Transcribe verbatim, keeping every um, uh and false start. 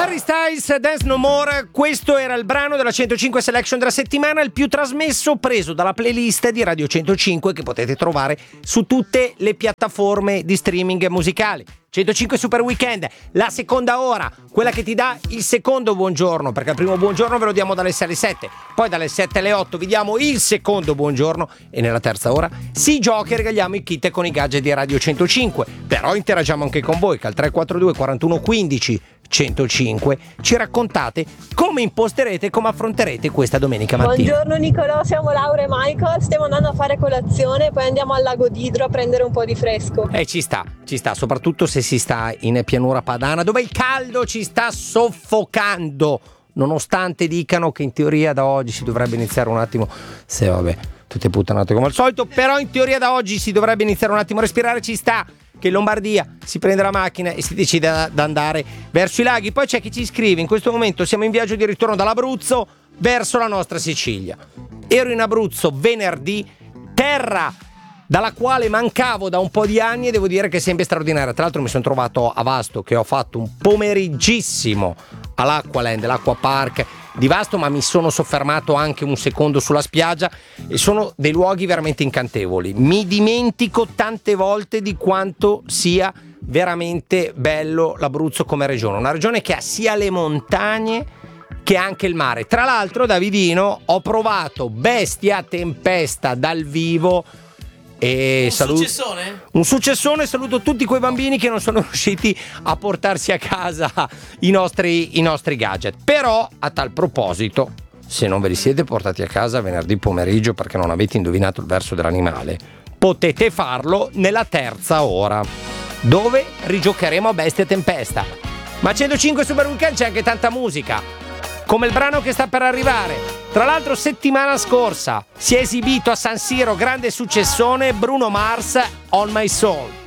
Harry Styles, Dance No More, questo era il brano della centocinque Selection della settimana, il più trasmesso, preso dalla playlist di Radio centocinque che potete trovare su tutte le piattaforme di streaming musicali. centocinque Super Weekend, la seconda ora, quella che ti dà il secondo buongiorno, perché il primo buongiorno ve lo diamo dalle sei alle sette, poi dalle sette alle otto vi diamo il secondo buongiorno e nella terza ora si gioca e regaliamo i kit con i gadget di Radio centocinque. Però interagiamo anche con voi che al tre quattro due quarantuno quindici centocinque ci raccontate come imposterete, come affronterete questa domenica mattina. Buongiorno Nicolò, siamo Laura e Michael, stiamo andando a fare colazione, poi andiamo al lago d'Idro a prendere un po' di fresco. Eh ci sta, ci sta, soprattutto se si sta in pianura padana dove il caldo ci sta soffocando, nonostante dicano che in teoria da oggi si dovrebbe iniziare un attimo, se vabbè, tutte puttanate come al solito, però in teoria da oggi si dovrebbe iniziare un attimo a respirare, ci sta. Che in Lombardia si prende la macchina e si decide ad andare verso i laghi. Poi c'è chi ci scrive: in questo momento siamo in viaggio di ritorno dall'Abruzzo verso la nostra Sicilia. Ero in Abruzzo venerdì, terra dalla quale mancavo da un po' di anni e devo dire che è sempre straordinaria. Tra l'altro mi sono trovato a Vasto, che ho fatto un pomeriggissimo all'Acqualand, l'Acqua Park di Vasto, ma mi sono soffermato anche un secondo sulla spiaggia e sono dei luoghi veramente incantevoli. Mi dimentico tante volte di quanto sia veramente bello l'Abruzzo come regione, una regione che ha sia le montagne che anche il mare. Tra l'altro, Davidino, ho provato Bestia Tempesta dal vivo e un saluto, successone? Un successone, saluto tutti quei bambini che non sono riusciti a portarsi a casa i nostri, i nostri gadget. Però, a tal proposito, se non ve li siete portati a casa venerdì pomeriggio perché non avete indovinato il verso dell'animale, potete farlo nella terza ora, dove rigiocheremo a Bestia Tempesta. Ma a centocinque Super Weekend c'è anche tanta musica, come il brano che sta per arrivare. Tra l'altro settimana scorsa si è esibito a San Siro, grande successone, Bruno Mars, On My Soul.